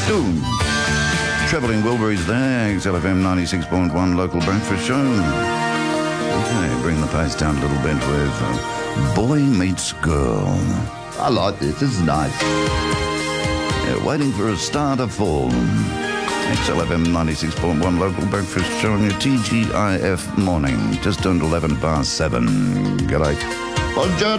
Ooh. Travelling Wilburys there, XLFM 96.1 local breakfast show. Okay, bring the pace down a little bit with Boy Meets Girl. I like this is nice. Yeah, waiting for a star to fall. XLFM 96.1 local breakfast show on your TGIF morning. Just turned 7:11. G'day. Bonjour.